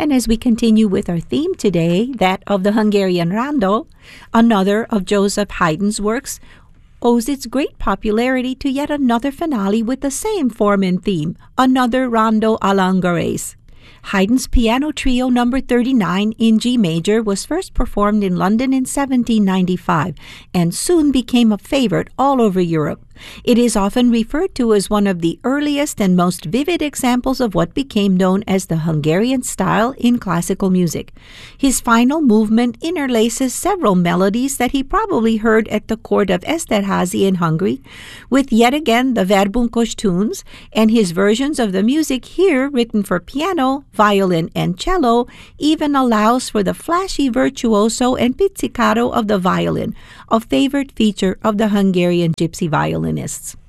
And as we continue with our theme today, that of the Hungarian rondo, another of Joseph Haydn's works, owes its great popularity to yet another finale with the same form and theme, another rondo all'Ungherese. Haydn's Piano Trio No. 39 in G major was first performed in London in 1795 and soon became a favorite all over Europe. It is often referred to as one of the earliest and most vivid examples of what became known as the Hungarian style in classical music. His final movement interlaces several melodies that he probably heard at the court of Esterházy in Hungary, with yet again the verbunkos tunes, and his versions of the music here written for piano, violin, and cello even allows for the flashy virtuoso and pizzicato of the violin, a favorite feature of the Hungarian gypsy violinists.